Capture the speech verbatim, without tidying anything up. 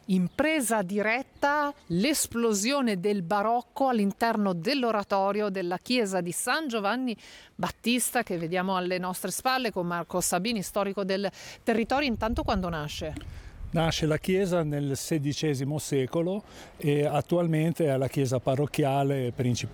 in presa diretta l'esplosione del barocco all'interno dell'oratorio della chiesa di San Giovanni Battista che vediamo alle nostre spalle con Marco Sabini, storico del territorio. Intanto quando nasce? Nasce la chiesa nel sedicesimo secolo e attualmente è la chiesa parrocchiale principale